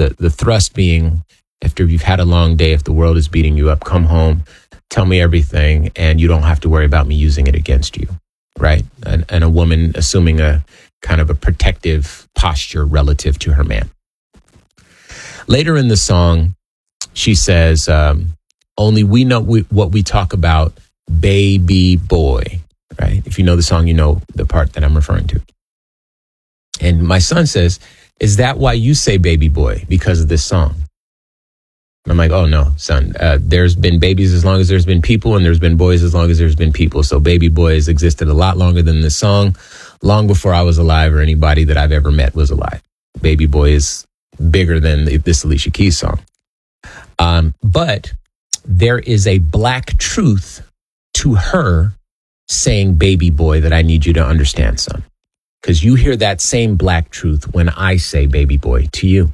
the thrust being, after you've had a long day, if the world is beating you up, come home, tell me everything, and you don't have to worry about me using it against you, right? And a woman assuming a kind of a protective posture relative to her man. Later in the song, she says, only we know what we talk about, baby boy, right? If you know the song, you know the part that I'm referring to. And my son says, is that why you say baby boy? Because of this song. And I'm like, oh no, son, there's been babies as long as there's been people, and there's been boys as long as there's been people. So baby boy has existed a lot longer than this song, long before I was alive or anybody that I've ever met was alive. Baby boy is bigger than this Alicia Keys song. But there is a black truth to her saying baby boy that I need you to understand, son. Because you hear that same black truth when I say baby boy to you.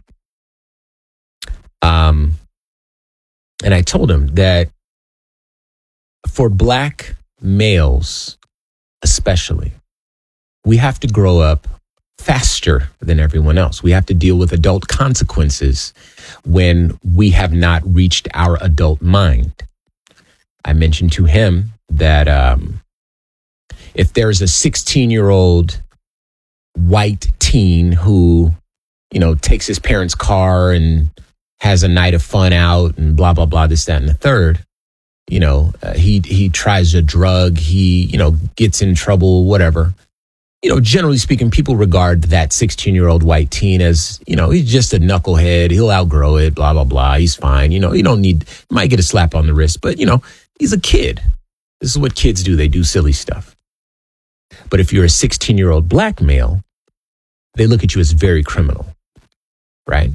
And I told him that for black males, especially, we have to grow up faster than everyone else. We have to deal with adult consequences when we have not reached our adult mind. I mentioned to him that if there's a 16-year-old white teen who, takes his parents' car and has a night of fun out and blah, blah, blah, this, that, and the third, he tries a drug, he, gets in trouble, whatever. Generally speaking, people regard that 16-year-old white teen as, he's just a knucklehead. He'll outgrow it, blah, blah, blah. He's fine. You might get a slap on the wrist, but, he's a kid. This is what kids do. They do silly stuff. But if you're a 16-year-old black male, they look at you as very criminal, right?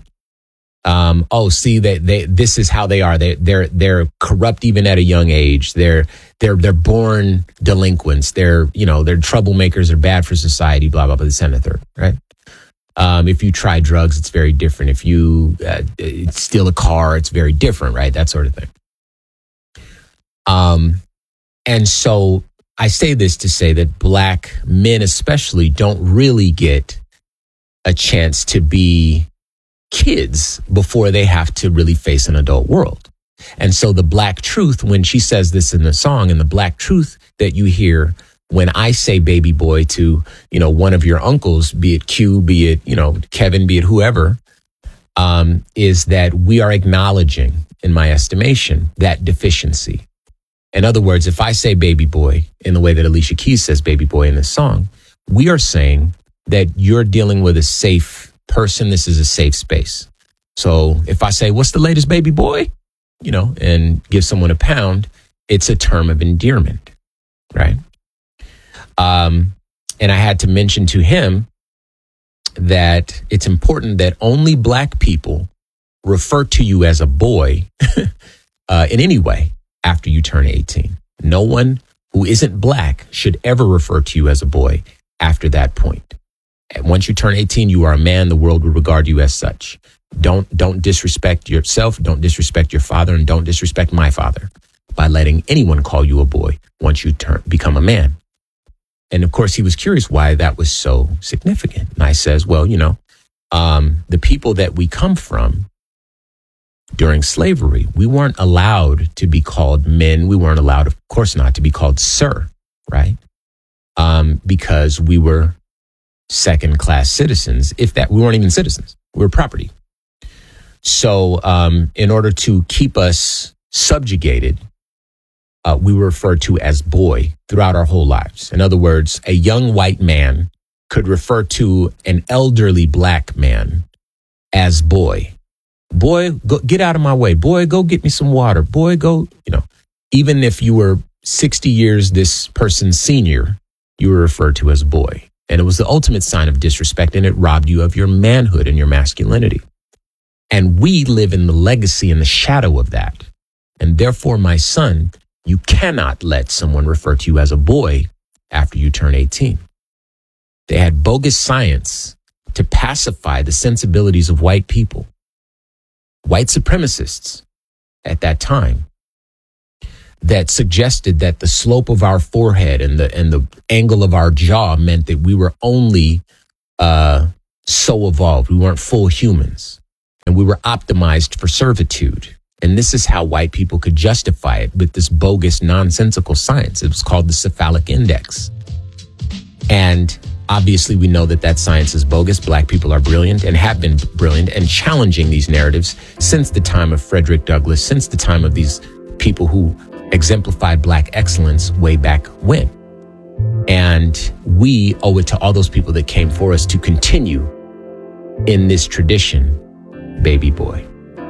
This is how they are. They're corrupt even at a young age. They're born delinquents. They're troublemakers. They're bad for society. Blah blah blah. This and the third, right? If you try drugs, it's very different. If you steal a car, it's very different, right? That sort of thing. And so I say this to say that black men, especially, don't really get a chance to be kids before they have to really face an adult world. And so the black truth, when she says this in the song, and the black truth that you hear when I say baby boy to, one of your uncles, be it Q, be it, Kevin, be it whoever, is that we are acknowledging, in my estimation, that deficiency. In other words, if I say baby boy in the way that Alicia Keys says baby boy in this song, we are saying that you're dealing with a safe person. This is a safe space. So if I say, what's the latest baby boy? And give someone a pound, it's a term of endearment, right? And I had to mention to him that it's important that only black people refer to you as a boy in any way after you turn 18. No one who isn't black should ever refer to you as a boy after that point. And once you turn 18, you are a man. The world will regard you as such. Don't disrespect yourself. Don't disrespect your father, and don't disrespect my father by letting anyone call you a boy once you become a man. And of course, he was curious why that was so significant. And I says, well, the people that we come from during slavery, we weren't allowed to be called men. We weren't allowed, of course not, to be called sir, right? Because we were second-class citizens. We weren't even citizens. We were property. So in order to keep us subjugated, we were referred to as boy throughout our whole lives. In other words, a young white man could refer to an elderly black man as boy. Boy, go get out of my way. Boy, go get me some water. Boy, go, even if you were 60 years this person's senior, you were referred to as boy. And it was the ultimate sign of disrespect, and it robbed you of your manhood and your masculinity. And we live in the legacy and the shadow of that. And therefore, my son, you cannot let someone refer to you as a boy after you turn 18. They had bogus science to pacify the sensibilities of white people, white supremacists at that time, that suggested that the slope of our forehead and the angle of our jaw meant that we were only so evolved. We weren't full humans. and we were optimized for servitude. And this is how white people could justify it with this bogus, nonsensical science. It was called the cephalic index. And obviously, we know that that science is bogus. Black people are brilliant and have been brilliant and challenging these narratives since the time of Frederick Douglass, since the time of these people who exemplified Black excellence way back when. And we owe it to all those people that came for us to continue in this tradition, baby boy.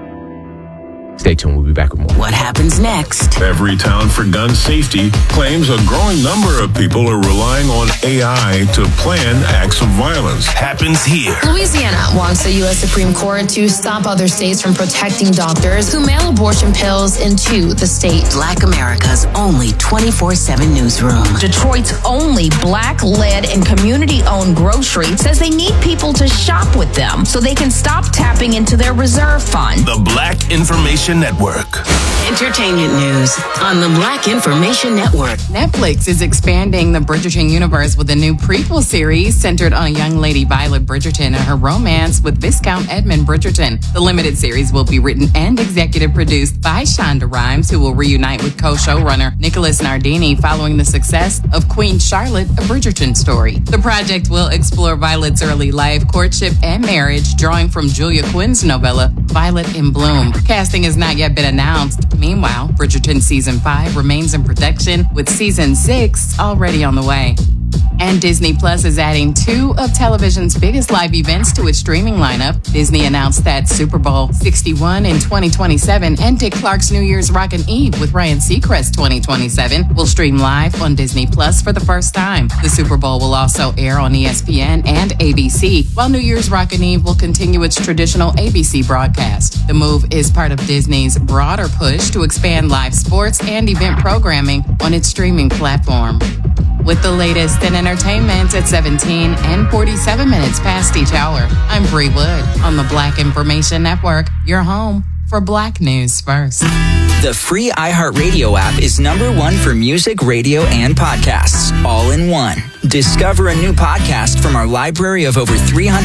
Stay tuned. We'll be back with more. What happens next? Everytown for Gun Safety claims a growing number of people are relying on AI to plan acts of violence. Happens here. Louisiana wants the U.S. Supreme Court to stop other states from protecting doctors who mail abortion pills into the state. Black America's only 24/7 newsroom. Detroit's only Black-led and community-owned grocery says they need people to shop with them so they can stop tapping into their reserve fund. The Black Information Network. Entertainment news on the Black Information Network. Netflix is expanding the Bridgerton universe with a new prequel series centered on young lady Violet Bridgerton and her romance with Viscount Edmund Bridgerton. The limited series will be written and executive produced by Shonda Rhimes, who will reunite with co-showrunner Nicholas Nardini following the success of Queen Charlotte, a Bridgerton story. The project will explore Violet's early life, courtship, and marriage, drawing from Julia Quinn's novella Violet in Bloom. Casting has not yet been announced. Meanwhile, Bridgerton Season 5 remains in production, with Season 6 already on the way. And Disney Plus is adding 2 of television's biggest live events to its streaming lineup. Disney announced that Super Bowl 61 in 2027 and Dick Clark's New Year's Rockin' Eve with Ryan Seacrest 2027 will stream live on Disney Plus for the first time. The Super Bowl will also air on ESPN and ABC, while New Year's Rockin' Eve will continue its traditional ABC broadcast. The move is part of Disney's broader push to expand live sports and event programming on its streaming platform. With the latest in entertainment at 17 and 47 minutes past each hour, I'm Bree Wood on the Black Information Network, your home for Black News First. The free iHeartRadio app is #1 for music, radio, and podcasts, all in one. Discover a new podcast from our library of over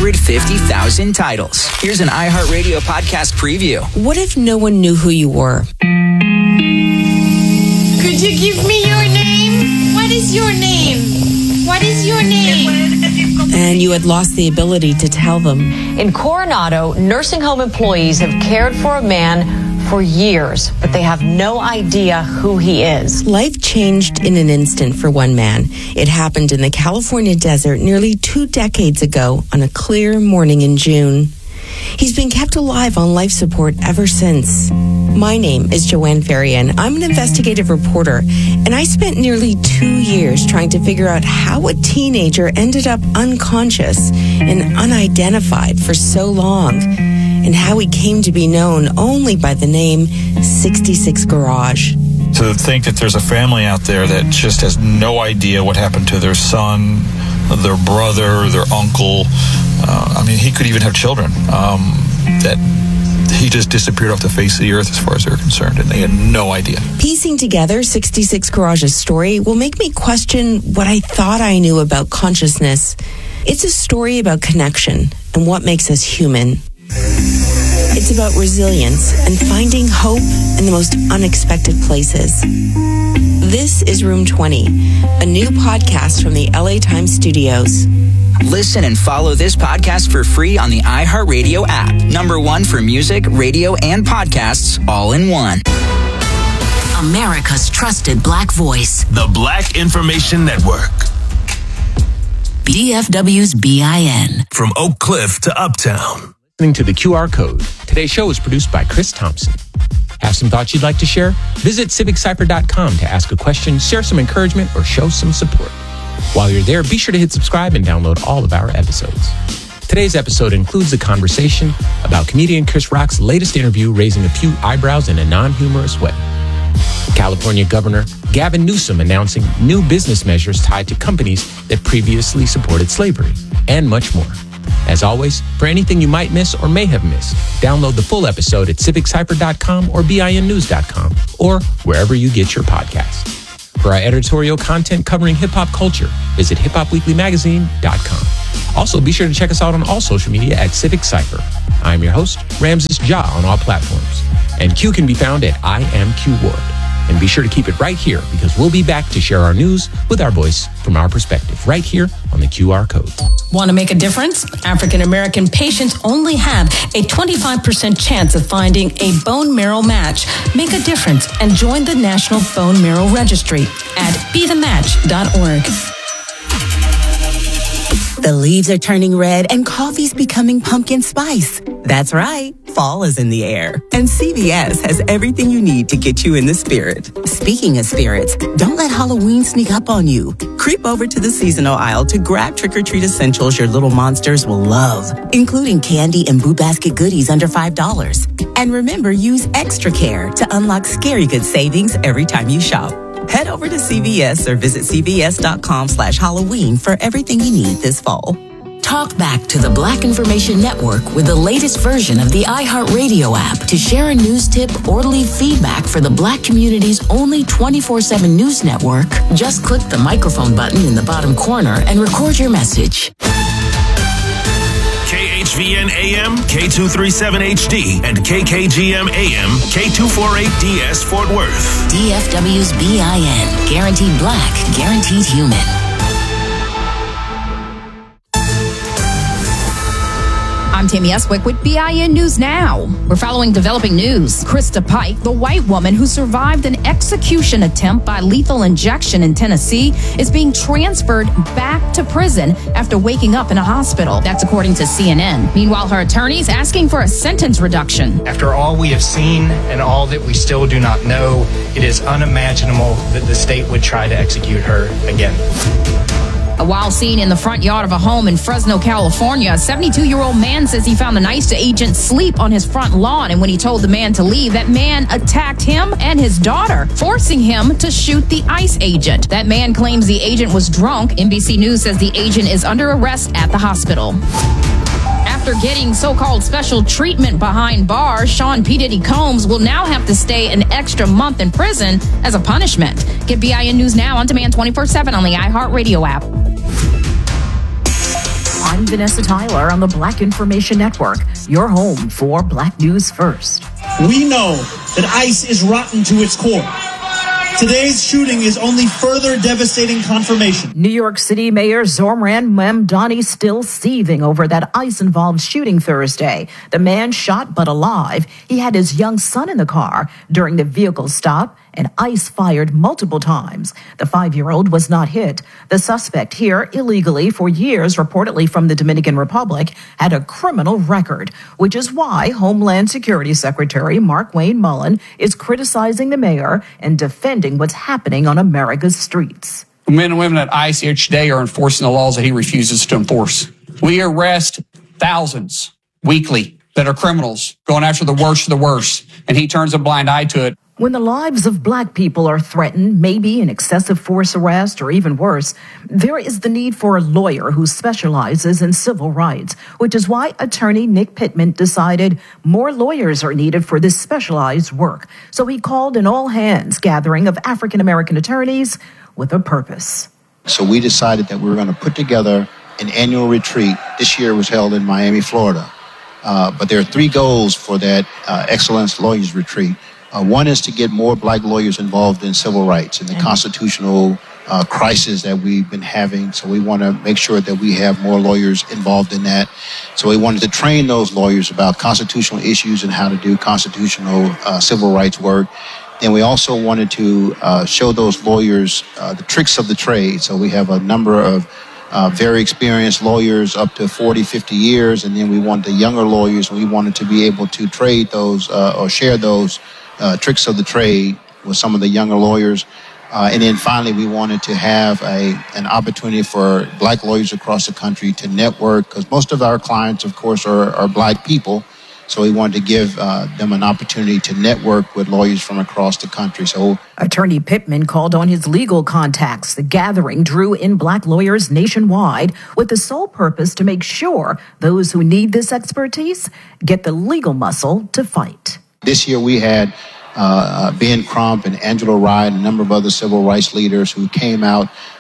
350,000 titles. Here's an iHeartRadio podcast preview. What if no one knew who you were? Could you give me your name? What is your name? What is your name? And you had lost the ability to tell them. In Coronado, nursing home employees have cared for a man for years, but they have no idea who he is. Life changed in an instant for one man. It happened in the California desert nearly 2 decades ago on a clear morning in June. He's been kept alive on life support ever since. My name is Joanne Ferrian. I'm an investigative reporter, and I spent nearly 2 years trying to figure out how a teenager ended up unconscious and unidentified for so long, and how he came to be known only by the name 66 Garage. To think that there's a family out there that just has no idea what happened to their son, their brother, their uncle. He could even have children. That he just disappeared off the face of the earth as far as they're concerned, and they had no idea. Piecing together 66 Garage's story will make me question what I thought I knew about consciousness. It's a story about connection and what makes us human. It's about resilience and finding hope in the most unexpected places. This is Room 20, a new podcast from the LA Times studios. Listen and follow this podcast for free on the iHeartRadio app. #1 for music, radio, and podcasts, all in one. America's trusted Black voice. The Black Information Network. DFW's BIN. From Oak Cliff to Uptown. Listening to the QR code. Today's show is produced by Chris Thompson. Have some thoughts you'd like to share? Visit civiccypher.com to ask a question, share some encouragement, or show some support. While you're there, be sure to hit subscribe and download all of our episodes. Today's episode includes a conversation about comedian Chris Rock's latest interview raising a few eyebrows in a non-humorous way. California Governor Gavin Newsom announcing new business measures tied to companies that previously supported slavery, and much more. As always, for anything you might miss or may have missed, download the full episode at civiccypher.com or binnews.com or wherever you get your podcasts. For our editorial content covering hip-hop culture, visit hiphopweeklymagazine.com. Also, be sure to check us out on all social media at Civic Cypher. I'm your host, Ramses Ja, on all platforms. And Q can be found at I Am Q Ward. And be sure to keep it right here because we'll be back to share our news with our voice from our perspective right here on the QR code. Want to make a difference? African American patients only have a 25% chance of finding a bone marrow match. Make a difference and join the National Bone Marrow Registry at bethematch.org. The leaves are turning red and coffee's becoming pumpkin spice. That's right. Fall is in the air. And CVS has everything you need to get you in the spirit. Speaking of spirits, don't let Halloween sneak up on you. Creep over to the seasonal aisle to grab trick-or-treat essentials your little monsters will love, including candy and Boo Basket goodies under $5. And remember, use extra care to unlock scary good savings every time you shop. Head over to CVS or visit cvs.com/Halloween for everything you need this fall. Talk back to the Black Information Network with the latest version of the iHeartRadio app. To share a news tip or leave feedback for the Black community's only 24/7 news network, just click the microphone button in the bottom corner and record your message. KHVN AM, K237 HD, and KKGM AM, K248DS Fort Worth. DFW's BIN. Guaranteed Black, guaranteed human. I'm Tammy Eswick with BIN News Now. We're following developing news. Krista Pike, the white woman who survived an execution attempt by lethal injection in Tennessee, is being transferred back to prison after waking up in a hospital. That's according to CNN. Meanwhile, her attorney's asking for a sentence reduction. After all we have seen and all that we still do not know, it is unimaginable that the state would try to execute her again. While seen in the front yard of a home in Fresno, California, a 72-year-old man says he found an ICE agent asleep on his front lawn. And when he told the man to leave, that man attacked him and his daughter, forcing him to shoot the ICE agent. That man claims the agent was drunk. NBC News says the agent is under arrest at the hospital. After getting so-called special treatment behind bars, Sean P. Diddy Combs will now have to stay an extra month in prison as a punishment. Get BIN News Now on demand 24/7 on the iHeartRadio app. I'm Vanessa Tyler on the Black Information Network, your home for Black News First. We know that ICE is rotten to its core. Today's shooting is only further devastating confirmation. New York City Mayor Zohran Mamdani still seething over that ICE-involved shooting Thursday. The man shot but alive. He had his young son in the car during the vehicle stop, and ICE fired multiple times. The 5-year-old was not hit. The suspect here, illegally for years, reportedly from the Dominican Republic, had a criminal record, which is why Homeland Security Secretary Markwayne Mullin is criticizing the mayor and defending what's happening on America's streets. Men and women at ICE each day are enforcing the laws that he refuses to enforce. We arrest thousands weekly that are criminals, going after the worst of the worst, and he turns a blind eye to it. When the lives of Black people are threatened, maybe an excessive force arrest or even worse, there is the need for a lawyer who specializes in civil rights, which is why attorney Nick Pittman decided more lawyers are needed for this specialized work. So he called an all-hands gathering of African-American attorneys with a purpose. So we decided that we were going to put together an annual retreat. This year was held in Miami, Florida. But there are 3 goals for that Excellence Lawyers Retreat. One is to get more Black lawyers involved in civil rights and the constitutional crisis that we've been having. So we want to make sure that we have more lawyers involved in that. So we wanted to train those lawyers about constitutional issues and how to do constitutional civil rights work. And we also wanted to show those lawyers the tricks of the trade. So we have a number of very experienced lawyers up to 40, 50 years. And then we wanted the younger lawyers, we wanted to be able to trade those or share those tricks of the trade with some of the younger lawyers. And then finally, we wanted to have an opportunity for Black lawyers across the country to network, because most of our clients, of course, are Black people. So we wanted to give them an opportunity to network with lawyers from across the country. So Attorney Pittman called on his legal contacts. The gathering drew in Black lawyers nationwide with the sole purpose to make sure those who need this expertise get the legal muscle to fight. This year we had Ben Crump and Angela Rye and a number of other civil rights leaders who came out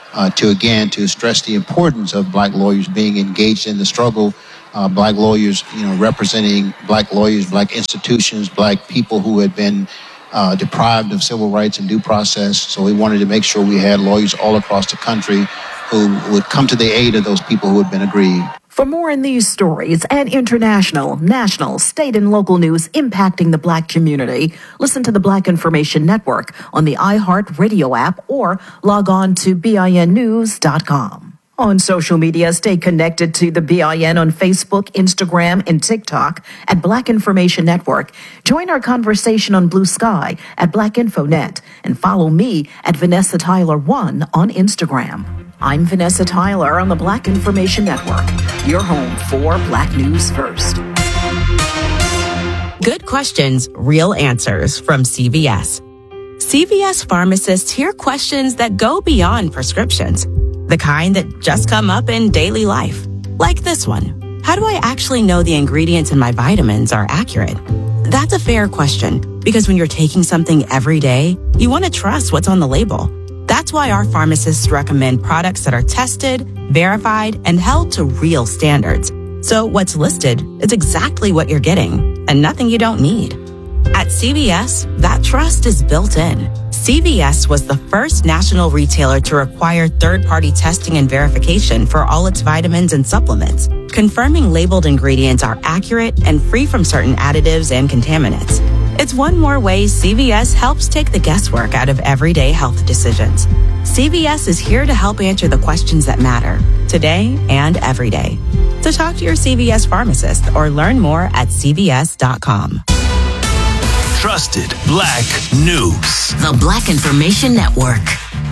to stress the importance of black lawyers being engaged in the struggle. Black lawyers, representing black lawyers, black institutions, black people who had been deprived of civil rights and due process. So we wanted to make sure we had lawyers all across the country who would come to the aid of those people who had been aggrieved. For more in these stories and international, national, state, and local news impacting the Black community, listen to the Black Information Network on the iHeart Radio app or log on to BINnews.com. On social media, stay connected to the BIN on Facebook, Instagram, and TikTok at Black Information Network. Join our conversation on Blue Sky at Black InfoNet and follow me at Vanessa Tyler 1 on Instagram. I'm Vanessa Tyler on the Black Information Network, your home for Black News First. Good questions, real answers from CVS. CVS pharmacists hear questions that go beyond prescriptions, the kind that just come up in daily life. Like this one. How do I actually know the ingredients in my vitamins are accurate? That's a fair question, because when you're taking something every day, you want to trust what's on the label. That's why our pharmacists recommend products that are tested, verified, and held to real standards. So what's listed is exactly what you're getting, and nothing you don't need. At CVS, that trust is built in. CVS was the first national retailer to require third-party testing and verification for all its vitamins and supplements, confirming labeled ingredients are accurate and free from certain additives and contaminants. It's one more way CVS helps take the guesswork out of everyday health decisions. CVS is here to help answer the questions that matter, today and every day. So talk to your CVS pharmacist or learn more at cvs.com. Trusted Black News. The Black Information Network.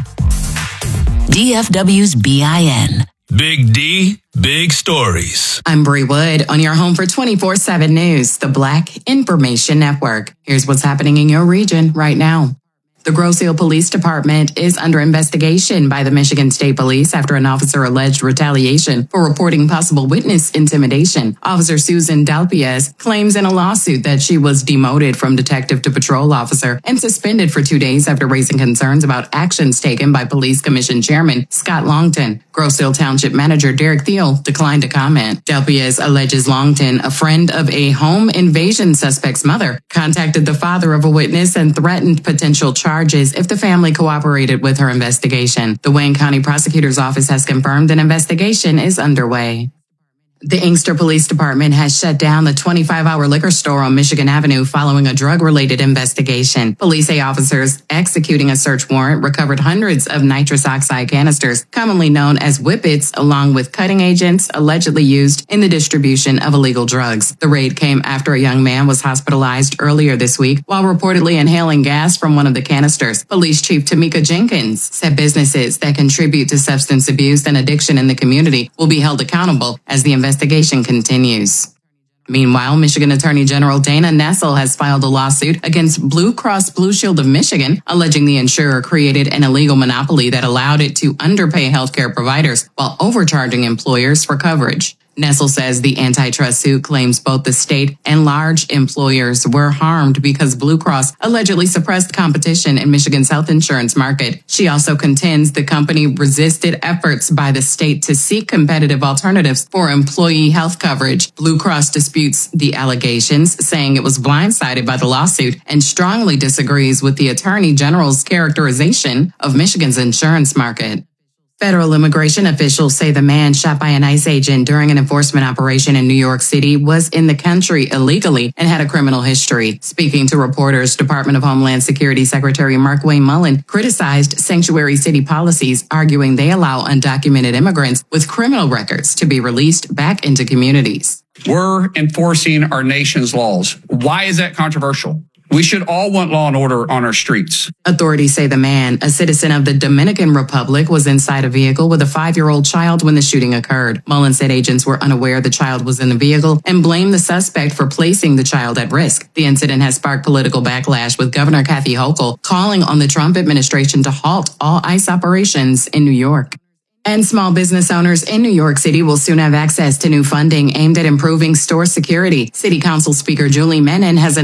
DFW's BIN. Big D, big stories. I'm Bree Wood on your home for 24/7 News, the Black Information Network. Here's what's happening in your region right now. The Grosse Ile Police Department is under investigation by the Michigan State Police after an officer alleged retaliation for reporting possible witness intimidation. Officer Susan Dalpiez claims in a lawsuit that she was demoted from detective to patrol officer and suspended for 2 days after raising concerns about actions taken by Police Commission Chairman Scott Longton. Grosse Ile Township Manager Derek Thiel declined to comment. Dalpiez alleges Longton, a friend of a home invasion suspect's mother, contacted the father of a witness and threatened potential charges if the family cooperated with her investigation. The Wayne County Prosecutor's Office has confirmed an investigation is underway. The Inkster Police Department has shut down the 25-hour liquor store on Michigan Avenue following a drug-related investigation. Police say officers executing a search warrant recovered hundreds of nitrous oxide canisters, commonly known as whippets, along with cutting agents allegedly used in the distribution of illegal drugs. The raid came after a young man was hospitalized earlier this week while reportedly inhaling gas from one of the canisters. Police Chief Tamika Jenkins said businesses that contribute to substance abuse and addiction in the community will be held accountable as the investigation continues. Meanwhile, Michigan Attorney General Dana Nessel has filed a lawsuit against Blue Cross Blue Shield of Michigan, alleging the insurer created an illegal monopoly that allowed it to underpay healthcare providers while overcharging employers for coverage. Nessel says the antitrust suit claims both the state and large employers were harmed because Blue Cross allegedly suppressed competition in Michigan's health insurance market. She also contends the company resisted efforts by the state to seek competitive alternatives for employee health coverage. Blue Cross disputes the allegations, saying it was blindsided by the lawsuit and strongly disagrees with the Attorney General's characterization of Michigan's insurance market. Federal immigration officials say the man shot by an ICE agent during an enforcement operation in New York City was in the country illegally and had a criminal history. Speaking to reporters, Department of Homeland Security Secretary Markwayne Mullin criticized sanctuary city policies, arguing they allow undocumented immigrants with criminal records to be released back into communities. We're enforcing our nation's laws. Why is that controversial? We should all want law and order on our streets. Authorities say the man, a citizen of the Dominican Republic, was inside a vehicle with a 5-year-old child when the shooting occurred. Mullen said agents were unaware the child was in the vehicle and blamed the suspect for placing the child at risk. The incident has sparked political backlash, with Governor Kathy Hochul calling on the Trump administration to halt all ICE operations in New York. And small business owners in New York City will soon have access to new funding aimed at improving store security. City Council Speaker Julie Menin has announced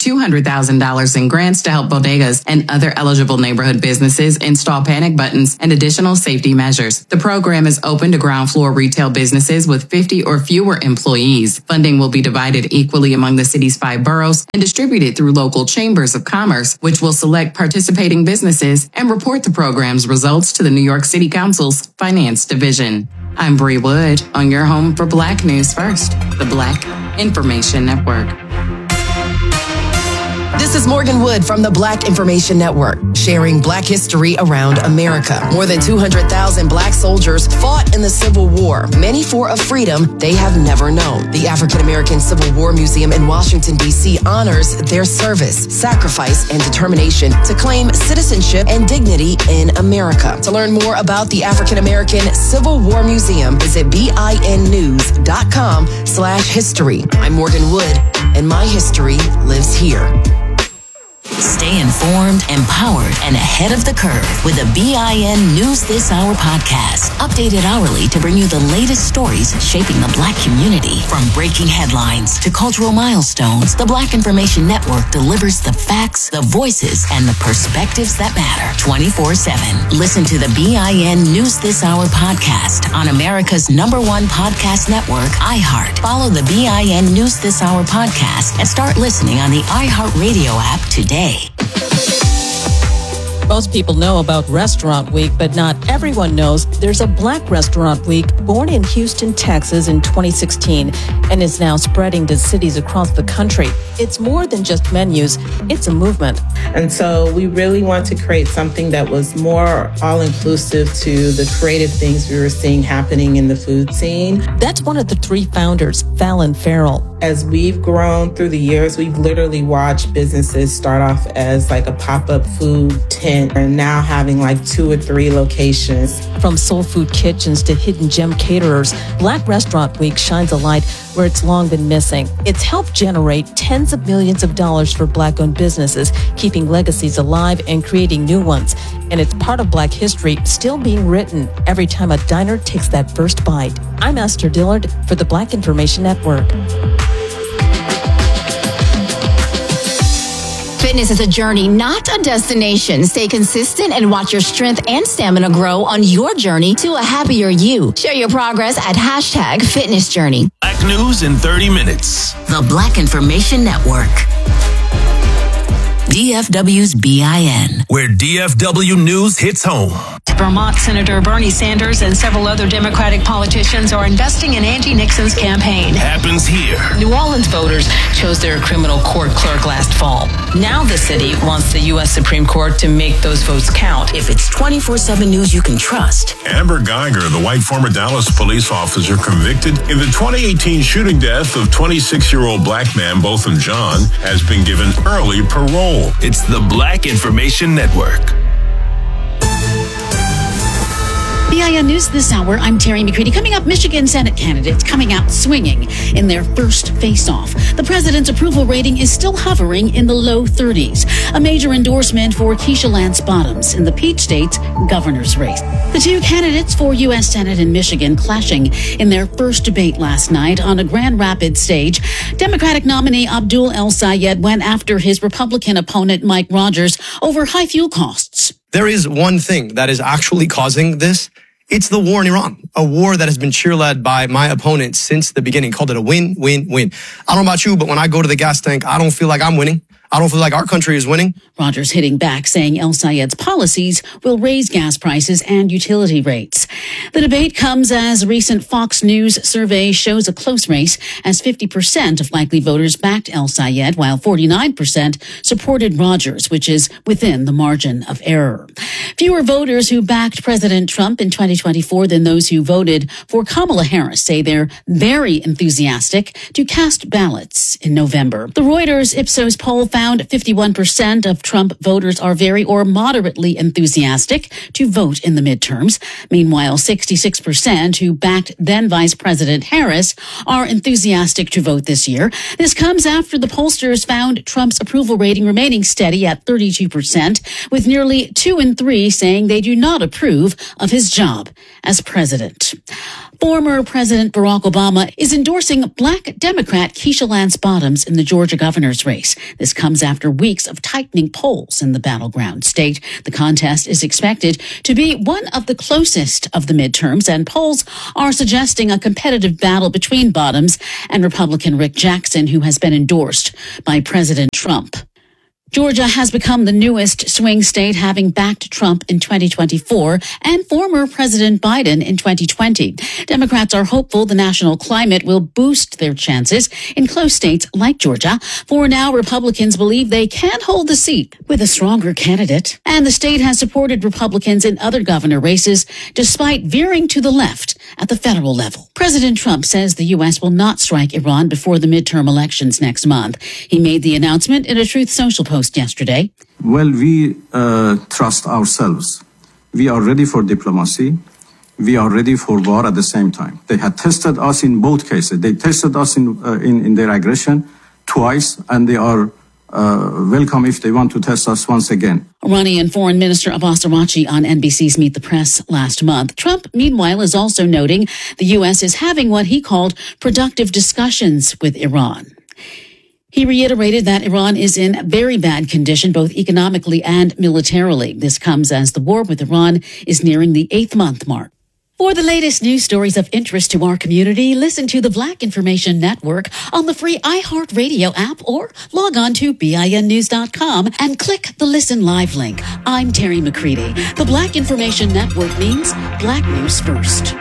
$200,000 in grants to help bodegas and other eligible neighborhood businesses install panic buttons and additional safety measures. The program is open to ground floor retail businesses with 50 or fewer employees. Funding will be divided equally among the city's 5 boroughs and distributed through local chambers of commerce, which will select participating businesses and report the program's results to the New York City Council's Finance Division. I'm Bree Wood on your home for Black News First, the Black Information Network. This is Morgan Wood from the Black Information Network, sharing Black history around America. More than 200,000 Black soldiers fought in the Civil War, many for a freedom they have never known. The African American Civil War Museum in Washington, D.C. honors their service, sacrifice, and determination to claim citizenship and dignity in America. To learn more about the African American Civil War Museum, visit BINnews.com/history. I'm Morgan Wood, and my history lives here. Stay informed, empowered, and ahead of the curve with the BIN News This Hour podcast. Updated hourly to bring you the latest stories shaping the Black community. From breaking headlines to cultural milestones, the Black Information Network delivers the facts, the voices, and the perspectives that matter 24/7. Listen to the BIN News This Hour podcast on America's #1 podcast network, iHeart. Follow the BIN News This Hour podcast and start listening on the iHeart Radio app today. Most people know about Restaurant Week, but not everyone knows there's a Black Restaurant Week born in Houston, Texas in 2016 and is now spreading to cities across the country. It's more than just menus, it's a movement. And so we really want to create something that was more all-inclusive to the creative things we were seeing happening in the food scene. That's one of the 3 founders, Fallon Farrell. As we've grown through the years, we've literally watched businesses start off as like a pop-up food tent and now having like 2 or 3 locations. From soul food kitchens to hidden gem caterers, Black Restaurant Week shines a light where it's long been missing. It's helped generate tens of millions of dollars for Black-owned businesses, keeping legacies alive and creating new ones. And it's part of Black history still being written every time a diner takes that first bite. I'm Esther Dillard for the Black Information Network. Fitness is a journey, not a destination. Stay consistent and watch your strength and stamina grow on your journey to a happier you. Share your progress at #FitnessJourney. Black News in 30 minutes. The Black Information Network. DFW's BIN. Where DFW News hits home. Vermont Senator Bernie Sanders and several other Democratic politicians are investing in Angie Nixon's campaign. Happens here. New Orleans voters chose their criminal court clerk last fall. Now the city wants the U.S. Supreme Court to make those votes count. If it's 24/7 news you can trust. Amber Geiger, the white former Dallas police officer convicted in the 2018 shooting death of 26-year-old Black man Botham Jean, has been given early parole. It's the Black Information Network. BIN News this hour, I'm Terry McCready. Coming up, Michigan Senate candidates coming out swinging in their first face-off. The president's approval rating is still hovering in the low 30s. A major endorsement for Keisha Lance Bottoms in the Peach State's governor's race. The 2 candidates for U.S. Senate in Michigan clashing in their first debate last night on a Grand Rapids stage. Democratic nominee Abdul El Sayed went after his Republican opponent Mike Rogers over high fuel costs. There is one thing that is actually causing this. It's the war in Iran, a war that has been cheerled by my opponent since the beginning. Called it a win, win, win. I don't know about you, but when I go to the gas tank, I don't feel like I'm winning. I don't feel like our country is winning. Rogers hitting back, saying El Sayed's policies will raise gas prices and utility rates. The debate comes as a recent Fox News survey shows a close race, as 50% of likely voters backed El Sayed, while 49% supported Rogers, which is within the margin of error. Fewer voters who backed President Trump in 2024 than those who voted for Kamala Harris say they're very enthusiastic to cast ballots in November. The Reuters Ipsos poll found 51% of Trump voters are very or moderately enthusiastic to vote in the midterms. Meanwhile, 66% who backed then Vice President Harris are enthusiastic to vote this year. This comes after the pollsters found Trump's approval rating remaining steady at 32%, with nearly 2 in 3 saying they do not approve of his job as president. Former President Barack Obama is endorsing Black Democrat Keisha Lance Bottoms in the Georgia governor's race. This comes after weeks of tightening polls in the battleground state. The contest is expected to be one of the closest of the midterms, and polls are suggesting a competitive battle between Bottoms and Republican Rick Jackson, who has been endorsed by President Trump. Georgia has become the newest swing state, having backed Trump in 2024 and former President Biden in 2020. Democrats are hopeful the national climate will boost their chances in close states like Georgia. For now, Republicans believe they can hold the seat with a stronger candidate. And the state has supported Republicans in other governor races, despite veering to the left at the federal level. President Trump says the U.S. will not strike Iran before the midterm elections next month. He made the announcement in a Truth Social post yesterday. Well, we trust ourselves. We are ready for diplomacy. We are ready for war at the same time. They had tested us in both cases. They tested us in their aggression twice, and they are welcome if they want to test us once again. Iranian Foreign Minister Abbas Araghchi on NBC's Meet the Press last month. Trump, meanwhile, is also noting the U.S. is having what he called productive discussions with Iran. He reiterated that Iran is in very bad condition, both economically and militarily. This comes as the war with Iran is nearing the 8th month mark. For the latest news stories of interest to our community, listen to the Black Information Network on the free iHeartRadio app or log on to BINnews.com and click the Listen Live link. I'm Terry McCready. The Black Information Network means Black News First.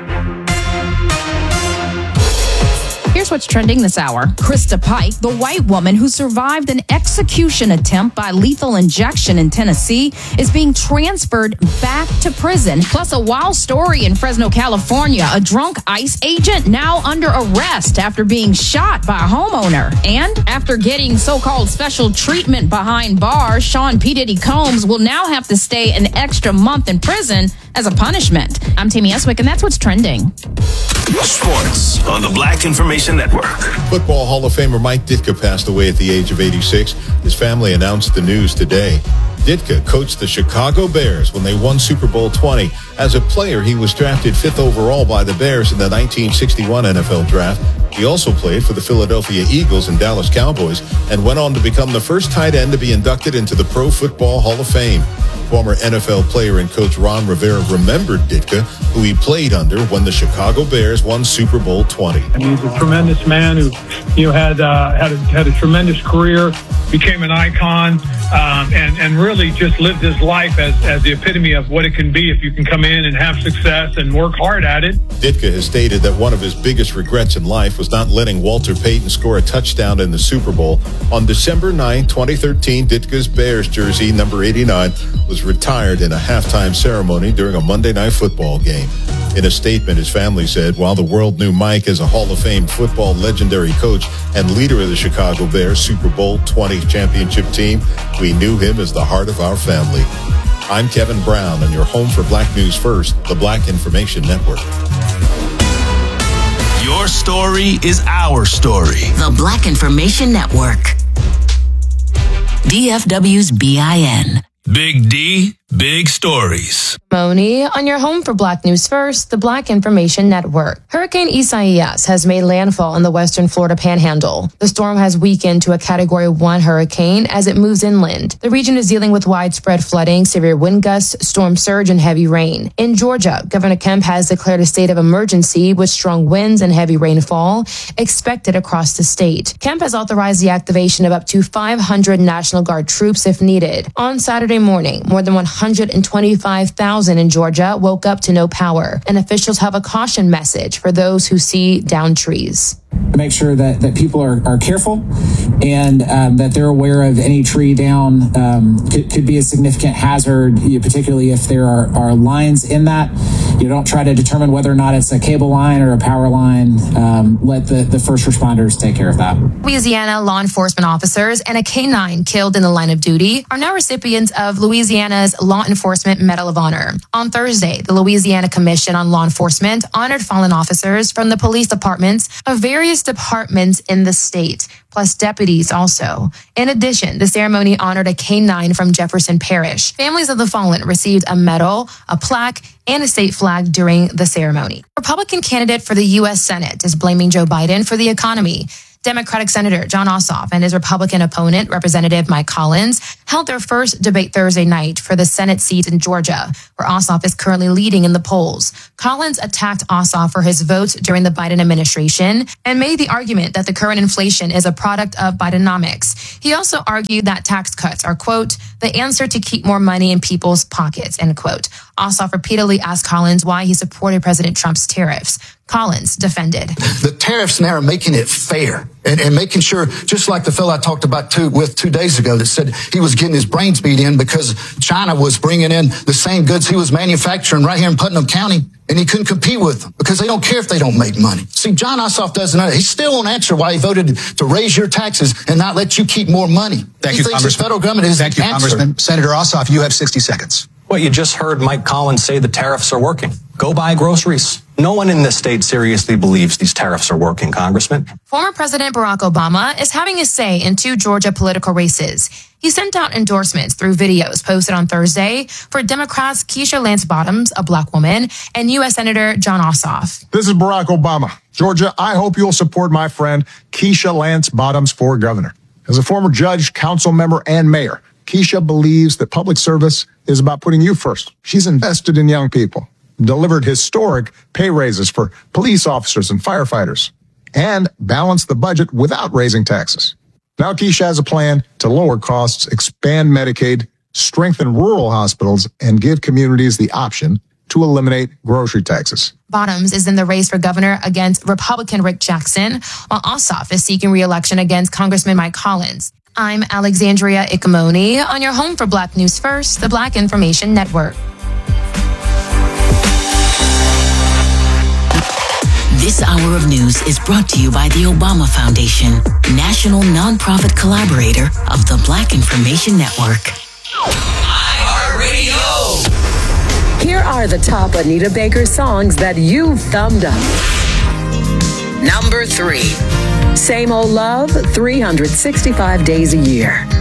Here's what's trending this hour. Krista Pike, the white woman who survived an execution attempt by lethal injection in Tennessee, is being transferred back to prison. Plus, a wild story in Fresno, California. A drunk ICE agent now under arrest after being shot by a homeowner. And after getting so-called special treatment behind bars, Sean P. Diddy Combs will now have to stay an extra month in prison as a punishment. I'm Tammy Eswick, and that's what's trending. Sports on the Black Information Network. Football Hall of Famer Mike Ditka passed away at the age of 86. His family announced the news today. Ditka coached the Chicago Bears when they won Super Bowl 20. As a player, he was drafted 5th overall by the Bears in the 1961 NFL Draft. He also played for the Philadelphia Eagles and Dallas Cowboys and went on to become the first tight end to be inducted into the Pro Football Hall of Fame. Former NFL player and coach Ron Rivera remembered Ditka, who he played under when the Chicago Bears won Super Bowl 20. And he's a tremendous man who, had a tremendous career, became an icon, and really just lived his life as the epitome of what it can be if you can come in and have success and work hard at it. Ditka has stated that one of his biggest regrets in life was not letting Walter Payton score a touchdown in the Super Bowl. On December 9, 2013, Ditka's Bears jersey, number 89, was retired in a halftime ceremony during a Monday Night Football game. In a statement, his family said, while the world knew Mike as a Hall of Fame football legendary coach and leader of the Chicago Bears Super Bowl 20 championship team, we knew him as the heart of our family. I'm Kevin Brown, and you're home for Black News First, the Black Information Network. Your story is our story. The Black Information Network. DFW's BIN. Big D, big stories. Moni on your home for Black News First, the Black Information Network. Hurricane Isaias has made landfall in the western Florida panhandle. The storm has weakened to a Category 1 hurricane as it moves inland. The region is dealing with widespread flooding, severe wind gusts, storm surge, and heavy rain. In Georgia, Governor Kemp has declared a state of emergency with strong winds and heavy rainfall expected across the state. Kemp has authorized the activation of up to 500 National Guard troops if needed. On Saturday morning, more than 125,000 in Georgia woke up to no power, and officials have a caution message for those who see downed trees. Make sure that people are careful and that they're aware of any tree down could be a significant hazard, particularly if there are lines in that. You don't try to determine whether or not it's a cable line or a power line. Let the first responders take care of that. Louisiana law enforcement officers and a K-9 killed in the line of duty are now recipients of Louisiana's Law Enforcement Medal of Honor. On Thursday, the Louisiana Commission on Law Enforcement honored fallen officers from the police departments of various various departments in the state, plus deputies also. In addition, the ceremony honored a K-9 from Jefferson Parish. Families of the fallen received a medal, a plaque, and a state flag during the ceremony. Republican candidate for the U.S. Senate is blaming Joe Biden for the economy. Democratic Senator Jon Ossoff and his Republican opponent, Representative Mike Collins, held their first debate Thursday night for the Senate seat in Georgia, where Ossoff is currently leading in the polls. Collins attacked Ossoff for his votes during the Biden administration and made the argument that the current inflation is a product of Bidenomics. He also argued that tax cuts are, quote, the answer to keep more money in people's pockets, end quote. Ossoff repeatedly asked Collins why he supported President Trump's tariffs. Collins defended. The tariffs now are making it fair and making sure, just like the fellow I talked about 2 days ago that said he was getting his brains beat in because China was bringing in the same goods he was manufacturing right here in Putnam County, and he couldn't compete with them because they don't care if they don't make money. See, Jon Ossoff doesn't know. He still won't answer why he voted to raise your taxes and not let you keep more money. Thank you, Congressman. The federal government is Thank you, the answer. Congressman. Senator Ossoff, you have 60 seconds. Well, you just heard Mike Collins say the tariffs are working. Go buy groceries. No one in this state seriously believes these tariffs are working, Congressman. Former President Barack Obama is having a say in 2 Georgia political races. He sent out endorsements through videos posted on Thursday for Democrats Keisha Lance Bottoms, a black woman, and U.S. Senator Jon Ossoff. This is Barack Obama. Georgia, I hope you'll support my friend Keisha Lance Bottoms for governor. As a former judge, council member, and mayor, Keisha believes that public service is about putting you first. She's invested in young people, delivered historic pay raises for police officers and firefighters, and balanced the budget without raising taxes. Now Keisha has a plan to lower costs, expand Medicaid, strengthen rural hospitals, and give communities the option to eliminate grocery taxes. Bottoms is in the race for governor against Republican Rick Jackson, while Ossoff is seeking re-election against Congressman Mike Collins. I'm Alexandria Ikamoni on your home for Black News First, the Black Information Network. This hour of news is brought to you by the Obama Foundation, national nonprofit collaborator of the Black Information Network. iHeartRadio! Here are the top Anita Baker songs that you've thumbed up. Number 3. Same Old Love, 365 Days a Year.